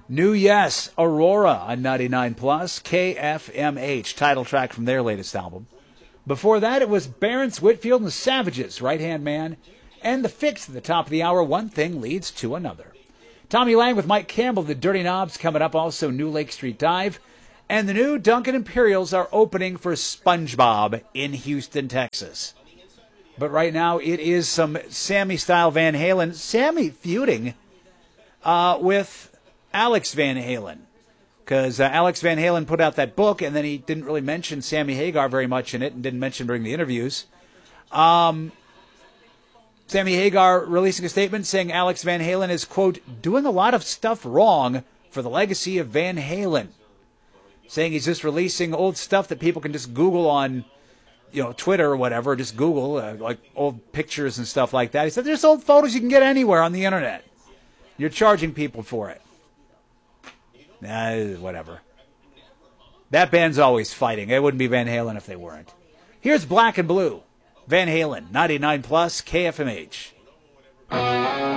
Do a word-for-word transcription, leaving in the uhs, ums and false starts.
New Yes, Aurora on ninety-nine plus, K F M H, title track from their latest album. Before that, it was Barents, Whitfield, and the Savages, Right Hand Man, and The Fix at the top of the hour, One Thing Leads to Another. Tommy Lang with Mike Campbell, The Dirty Knobs, coming up, also New Lake Street Dive. And the new Duncan Imperials are opening for SpongeBob in Houston, Texas. But right now, it is some Sammy-style Van Halen. Sammy feuding uh, with Alex Van Halen, because uh, Alex Van Halen put out that book, and then he didn't really mention Sammy Hagar very much in it, and didn't mention during the interviews. Um, Sammy Hagar releasing a statement saying Alex Van Halen is, quote, doing a lot of stuff wrong for the legacy of Van Halen. Saying he's just releasing old stuff that people can just Google on, you know, Twitter or whatever, just Google, uh, like old pictures and stuff like that. He said, there's old photos you can get anywhere on the internet. You're charging people for it. Nah, whatever. That band's always fighting. It wouldn't be Van Halen if they weren't. Here's Black and Blue. Van Halen, ninety-nine plus, K F M H.